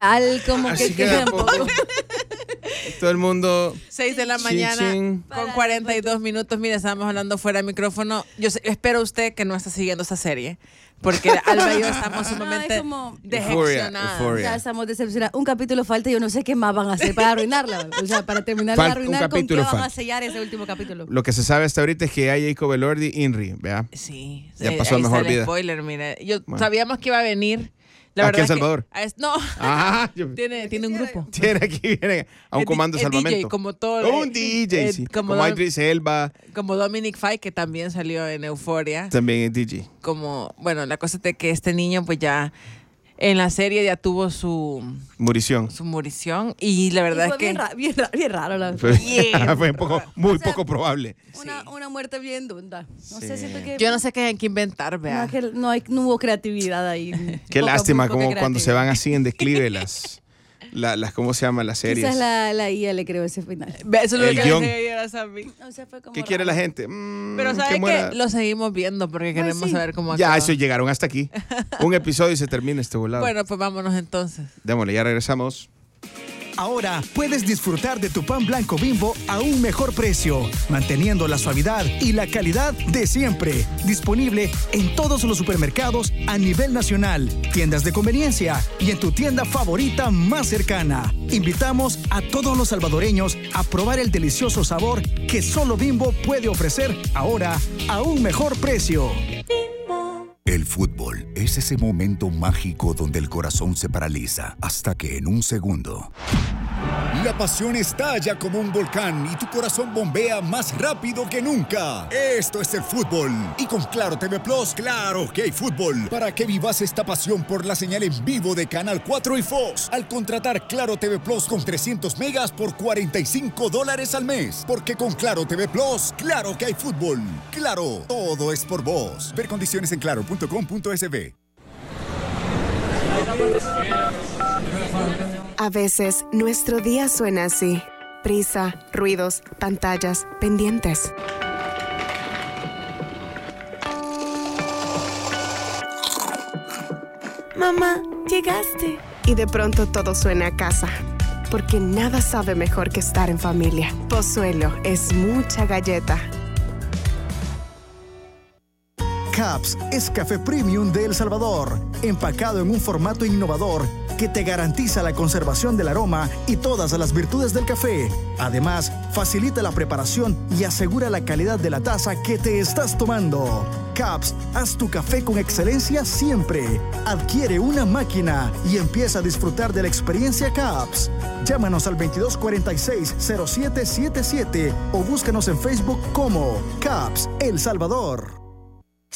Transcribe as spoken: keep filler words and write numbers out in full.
Al como Así que que queda de un poco. poco. Todo el mundo. seis de la Chin, mañana chin. con cuarenta y dos minutos. Mira, estábamos hablando fuera de micrófono. Yo sé- espero usted que no está siguiendo esta serie, porque Alba y yo estamos sumamente No, es como- decepcionadas. Euphoria. Ya estamos decepcionados. Un capítulo falta y yo no sé qué más van a hacer para arruinarla. O sea, para terminar de Falta un arruinar, ¿con qué capítulo van a falta. sellar ese último capítulo? Lo que se sabe hasta ahorita es que hay Jacob Elordi Inri, ¿vea? Sí, Ya sí, pasó a ahí mejor está el vida. spoiler, mira. Yo Bueno. sabíamos que iba a venir. La ¿Aquí verdad en es que- Salvador? a es- no, Ah, yo- tiene, tiene un grupo. tiene aquí viene a un Es di- comando de es D J, salvamento. como todo- Oh, un D J, eh, sí. como Como, Don- Idris Elba, Como Dominic Fike, que también salió en Euphoria. también es D J. Como, bueno, la cosa es de que este niño pues ya en la serie ya tuvo su, Murición. su murición y la verdad Y fue es que bien, ra- bien, ra- bien raro. La, Fue, Bien. fue un poco, muy O sea, poco probable. una, una muerte bien dunda. No Sí. sé, siento que... yo no sé qué hay que inventar, vea. no, que no, hay, no hubo creatividad ahí. Qué Poca- lástima, muy poca como cuando se creatividad. van así en declive las, la- las, ¿cómo se llaman las series? Quizás la, la I A le creo ese final. Ve, eso es lo El que guión. le decía ayer a Sammy. O sea, fue como ¿Qué quiere raro. la gente? Mm, Pero que ¿sabes muera. qué? Lo seguimos viendo porque Pues queremos sí. saber cómo Ya, acaba. eso llegaron hasta aquí. Un episodio y se termina este volado. Bueno, pues vámonos entonces. Démosle, ya regresamos. Ahora puedes disfrutar de tu pan blanco Bimbo a un mejor precio, manteniendo la suavidad y la calidad de siempre. Disponible en todos los supermercados a nivel nacional, tiendas de conveniencia y en tu tienda favorita más cercana. Invitamos a todos los salvadoreños a probar el delicioso sabor que solo Bimbo puede ofrecer ahora a un mejor precio. El fútbol es ese momento mágico donde el corazón se paraliza hasta que en un segundo la pasión estalla como un volcán y tu corazón bombea más rápido que nunca. Esto es el fútbol. Y con Claro T V Plus, claro que hay fútbol. Para que vivas esta pasión por la señal en vivo de Canal cuatro y Fox. Al contratar Claro T V Plus con trescientos megas por cuarenta y cinco dólares al mes. Porque con Claro T V Plus, claro que hay fútbol. Claro, todo es por vos. Ver condiciones en claro punto com punto es be. A veces, nuestro día suena así. Prisa, ruidos, pantallas, pendientes. Mamá, llegaste. Y de pronto todo suena a casa. Porque nada sabe mejor que estar en familia. Pozuelo es mucha galleta. Caps es café premium de El Salvador, empacado en un formato innovador que te garantiza la conservación del aroma y todas las virtudes del café. Además, facilita la preparación y asegura la calidad de la taza que te estás tomando. Caps, haz tu café con excelencia siempre. Adquiere una máquina y empieza a disfrutar de la experiencia Caps. Llámanos al veintidós cuarenta y seis cero siete setenta y siete o búscanos en Facebook como Caps El Salvador.